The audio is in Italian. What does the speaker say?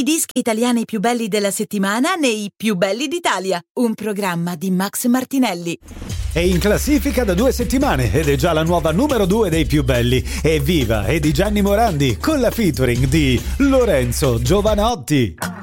dischi italiani più belli della settimana nei Più belli d'Italia, un programma di Max Martinelli. È in classifica da 2 settimane ed è già la nuova numero 2 dei più belli. Evviva! È di Gianni Morandi con la featuring di Lorenzo Giovanotti.